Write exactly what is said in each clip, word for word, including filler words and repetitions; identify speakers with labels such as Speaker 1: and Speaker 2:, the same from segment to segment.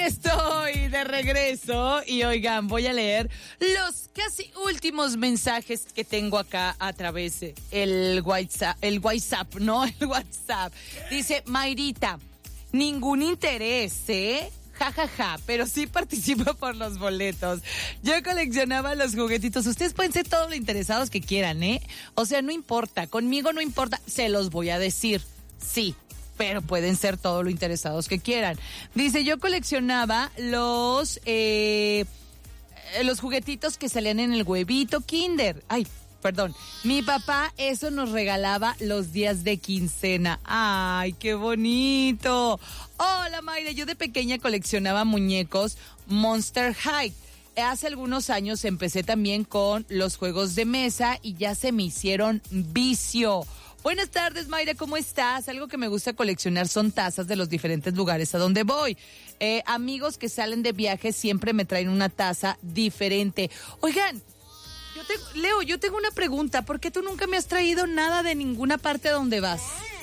Speaker 1: estoy de regreso y oigan, voy a leer los casi últimos mensajes que tengo acá a través del WhatsApp, el WhatsApp, ¿no? El WhatsApp. Dice Mayrita, ningún interés, ¿eh? Ja, ja, ja, pero sí participo por los boletos. Yo coleccionaba los juguetitos. Ustedes pueden ser todos los interesados que quieran, ¿eh? O sea, no importa, conmigo no importa, se los voy a decir, sí. Pero pueden ser todos los interesados que quieran. Dice, yo coleccionaba los eh, los juguetitos que salían en el huevito Kinder. Ay, perdón. Mi papá eso nos regalaba los días de quincena. Ay, qué bonito. Hola, Mayra. Yo de pequeña coleccionaba muñecos Monster High. Hace algunos años empecé también con los juegos de mesa y ya se me hicieron vicio. Buenas tardes, Mayra, ¿cómo estás? Algo que me gusta coleccionar son tazas de los diferentes lugares a donde voy. Eh, amigos que salen de viaje siempre me traen una taza diferente. Oigan, yo te, Leo, yo tengo una pregunta. ¿Por qué tú nunca me has traído nada de ninguna parte a donde vas?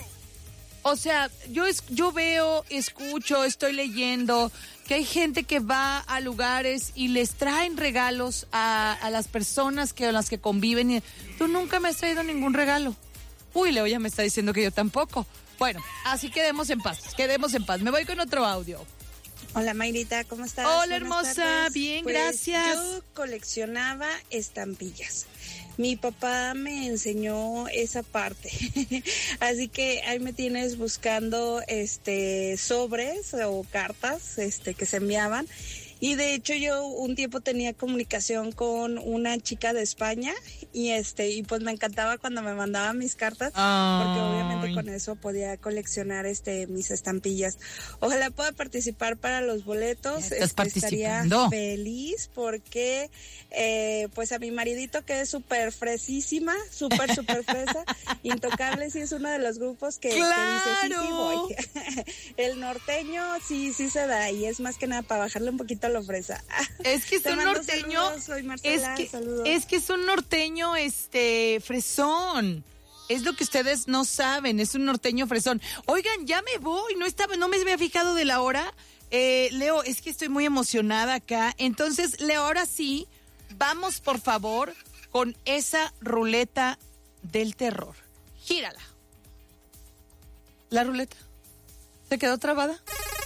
Speaker 1: O sea, yo, es, yo veo, escucho, estoy leyendo que hay gente que va a lugares y les traen regalos a, a las personas que, con las que conviven. Y tú nunca me has traído ningún regalo. Uy, Leo ya me está diciendo que yo tampoco. Bueno, así quedemos en paz, quedemos en paz. Me voy con otro audio.
Speaker 2: Hola, Mayrita, ¿cómo estás?
Speaker 1: Hola,
Speaker 2: Buenas
Speaker 1: hermosa,
Speaker 2: tardes.
Speaker 1: bien,
Speaker 2: pues,
Speaker 1: gracias.
Speaker 2: Yo coleccionaba estampillas. Mi papá me enseñó esa parte, así que ahí me tienes buscando este sobres o cartas este que se enviaban. Y de hecho yo un tiempo tenía comunicación con una chica de España y este y pues me encantaba cuando me mandaba mis cartas. Ay. Porque obviamente con eso podía coleccionar este mis estampillas. Ojalá pueda participar para los boletos.
Speaker 1: ¿Estás
Speaker 2: este,
Speaker 1: participando?
Speaker 2: Estaría feliz porque eh, pues a mi maridito que es súper fresísima, súper súper fresa, Intocable sí es uno de los grupos que,
Speaker 1: ¡claro!
Speaker 2: que dice sí, sí voy. El norteño sí, sí se da y es más que nada para bajarle un poquito lo fresa.
Speaker 1: Es que es un norteño,
Speaker 2: saludos, soy Marcela,
Speaker 1: es que,
Speaker 2: saludos.
Speaker 1: es que es un norteño este fresón. Es lo que ustedes no saben, es un norteño fresón. Oigan, ya me voy, no estaba, no me había fijado de la hora. Eh, Leo, es que estoy muy emocionada acá. Entonces, Leo, ahora sí, vamos por favor con esa ruleta del terror. Gírala. La ruleta. ¿Se quedó trabada?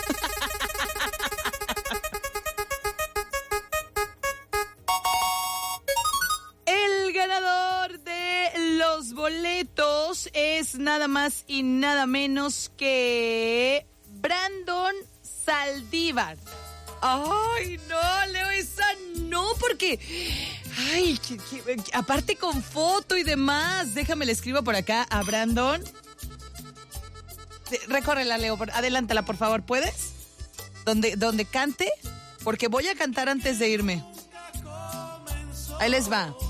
Speaker 1: El ganador de los boletos es nada más y nada menos que Brandon Saldívar. Ay, no, Leo, esa no, porque... Ay, que, que, aparte con foto y demás. Déjame, le escribo por acá a Brandon. Recórrela, Leo, adelántala, por favor, ¿puedes? Donde, donde cante, porque voy a cantar antes de irme. Ahí les va.